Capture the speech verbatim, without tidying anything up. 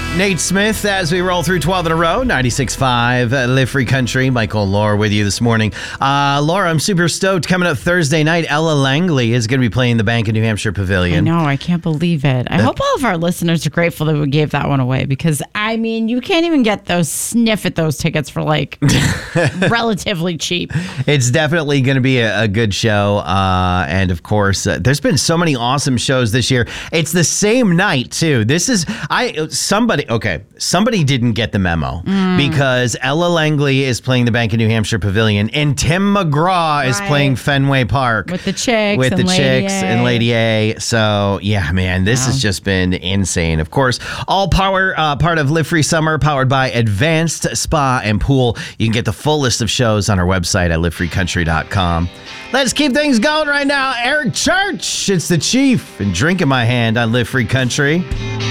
Nate Smith as we roll through twelve in a row, ninety-six point five, uh, Live Free Country. Michael and Laura with you this morning. Uh, Laura, I'm super stoked. Coming up Thursday night, Ella Langley is going to be playing the Bank of New Hampshire Pavilion. I know, I can't believe it. I uh, hope all of our listeners are grateful that we gave that one away because, I mean, you can't even get those, sniff at those tickets for like relatively cheap. It's definitely going to be a, a good show. Uh, and of course, uh, there's been so many awesome shows this year. It's the same night, too. This is, I, somebody, okay, somebody didn't get the memo mm. because Ella Langley is playing the Bank of New Hampshire Pavilion and Tim McGraw right. is playing Fenway Park. With the Chicks With and the Lady Chicks A. and Lady A. So, yeah, man, this wow. has just been insane. Of course, all power, uh, part of Live Free Summer, powered by Advanced Spa and Pool. You can get the full list of shows on our website at live free country dot com. Let's keep things going right now. Eric Church, it's the Chief, and Drink in My Hand on Live Free Country.